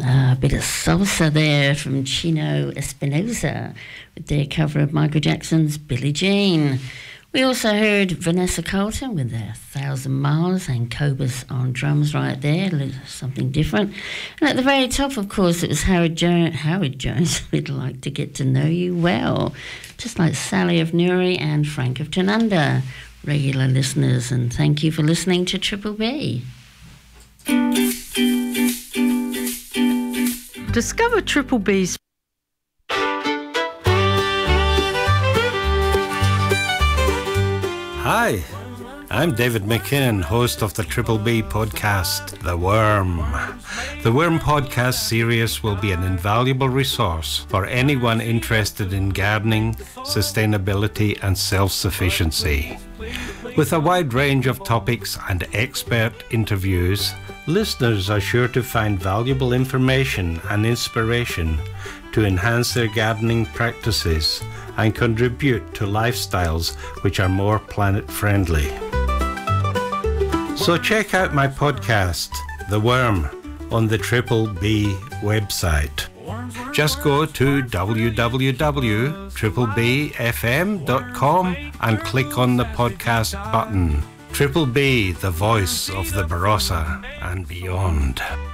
A bit of salsa there from Chino Espinosa with their cover of Michael Jackson's Billie Jean. We also heard Vanessa Carlton with their 1,000 Miles and Cobus on drums right there, something different. And at the very top, of course, it was Howard Jones, We'd Like to Get to Know You Well, just like Sally of Newry and Frank of Tanunda, regular listeners, and thank you for listening to Triple B. Discover Triple B's. Hi, I'm David McKinnon, host of the Triple B podcast, The Worm. The Worm podcast series will be an invaluable resource for anyone interested in gardening, sustainability and self-sufficiency. With a wide range of topics and expert interviews, listeners are sure to find valuable information and inspiration to enhance their gardening practices and contribute to lifestyles which are more planet-friendly. So check out my podcast, The Worm, on the Triple B website. Just go to www.triplebfm.com and click on the podcast button. Triple B, the voice of the Barossa and beyond.